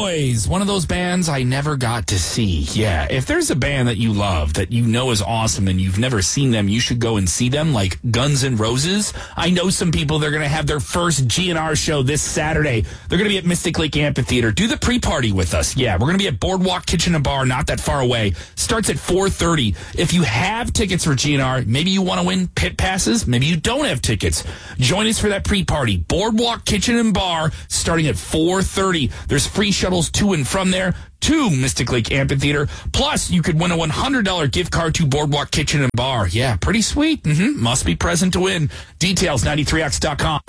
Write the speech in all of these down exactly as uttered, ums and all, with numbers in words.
Boys, one of those bands I never got to see. Yeah, if there's a band that you love, that you know is awesome, and you've never seen them, you should go and see them, like Guns N' Roses. I know some people, they're going to have their first G N R show this Saturday. They're going to be at Mystic Lake Amphitheater. Do the pre-party with us. Yeah, we're going to be at Boardwalk Kitchen and Bar, not that far away. Starts at four thirty. If you have tickets for G N R, maybe you want to win pit passes, maybe you don't have tickets. Join us for that pre-party. Boardwalk Kitchen and Bar, starting at four thirty. There's free shuttles to and from there to Mystic Lake Amphitheater. Plus, you could win a one hundred dollars gift card to Boardwalk Kitchen and Bar. Yeah, pretty sweet. Mm-hmm. Must be present to win. Details, ninety-three X dot com.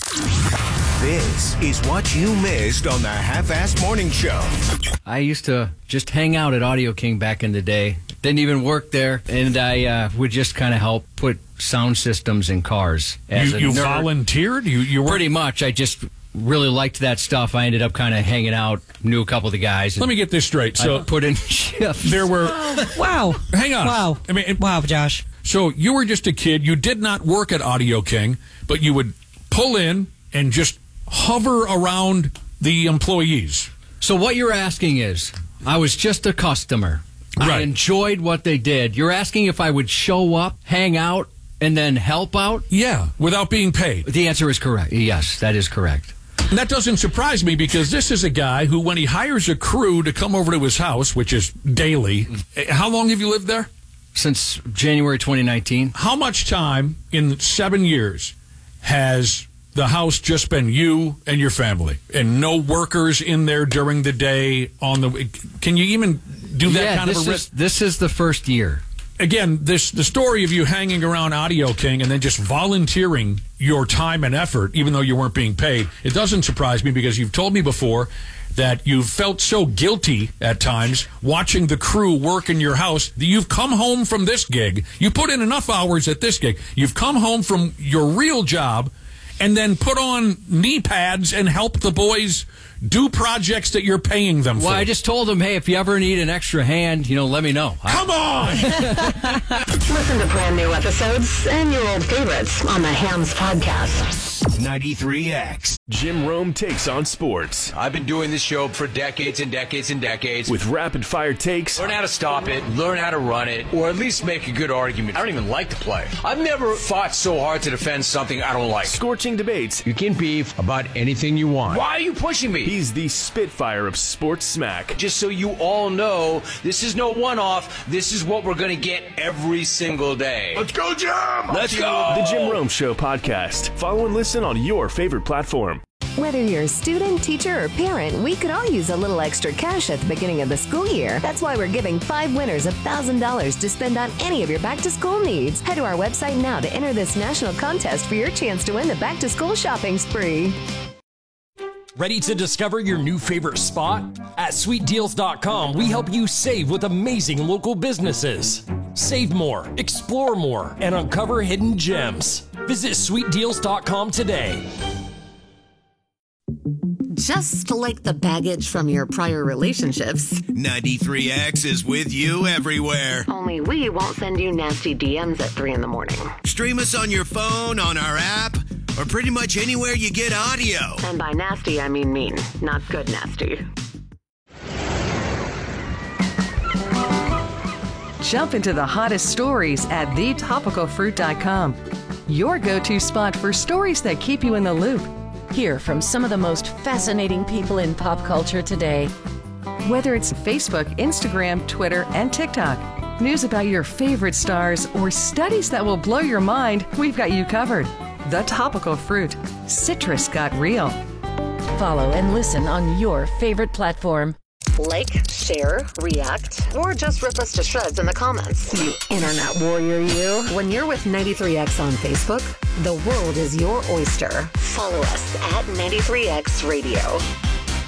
This is what you missed on the Half-Assed Morning Show. I used to just hang out at Audio King back in the day. Didn't even work there, and I uh, would just kind of help put sound systems in cars. As you a you nerd. volunteered? You you were Pretty much. I just really liked that stuff. I ended up kind of hanging out, knew a couple of the guys. Let me get this straight. So I put in shifts. there were. Wow. Hang on. Wow. I mean, it, wow, Josh. So you were just a kid. You did not work at Audio King, but you would pull in and just hover around the employees. So what you're asking is, I was just a customer. Right. I enjoyed what they did. You're asking if I would show up, hang out, and then help out? Yeah, without being paid. The answer is correct. Yes, that is correct. And that doesn't surprise me, because this is a guy who, when he hires a crew to come over to his house, which is daily, how long have you lived there? Since January twenty nineteen. How much time in seven years has the house just been you and your family, and no workers in there during the day? On the, can you even do that yeah, kind of a this risk? is, this is the first year. Again, this the story of you hanging around Audio King and then just volunteering your time and effort, even though you weren't being paid. It doesn't surprise me, because you've told me before that you've felt so guilty at times watching the crew work in your house that you've come home from this gig. You put in enough hours at this gig. You've come home from your real job and then put on knee pads and help the boys do projects that you're paying them for. Well, I just told them, hey, if you ever need an extra hand, you know, let me know. Come on! Listen to brand new episodes and your old favorites on the Hams Podcast. ninety-three X. Jim Rome takes on sports. I've been doing this show for decades and decades and decades. With rapid-fire takes. Learn how to stop it, learn how to run it, or at least make a good argument. I don't even like to play. I've never fought so hard to defend something I don't like. Scorching debates. You can beef about anything you want. Why are you pushing me? He's the Spitfire of sports smack. Just so you all know, this is no one-off. This is what we're going to get every single day. Let's go, Jim! Let's go! The Jim Rome Show podcast. Follow and listen on your favorite platform. Whether you're a student, teacher, or parent, we could all use a little extra cash at the beginning of the school year. That's why we're giving five winners one thousand dollars to spend on any of your back-to-school needs. Head to our website now to enter this national contest for your chance to win the back-to-school shopping spree. Ready to discover your new favorite spot? At sweet deals dot com, we help you save with amazing local businesses. Save more, explore more, and uncover hidden gems. Visit sweet deals dot com today. Just like the baggage from your prior relationships, ninety-three X is with you everywhere. only we won't send you nasty D Ms at three in the morning. Stream us on your phone, on our app, or pretty much anywhere you get audio. And by nasty, I mean mean, not good nasty. Jump into the hottest stories at the topical fruit dot com. Your go-to spot for stories that keep you in the loop. Hear from some of the most fascinating people in pop culture today. Whether it's Facebook, Instagram, Twitter, and TikTok, news about your favorite stars, or studies that will blow your mind, we've got you covered. The Topical Fruit. Citrus got real. Follow and listen on your favorite platform. Like, share, react, or just rip us to shreds in the comments. You internet warrior, you. When you're with ninety-three X on Facebook, the world is your oyster. Follow us at ninety-three X Radio.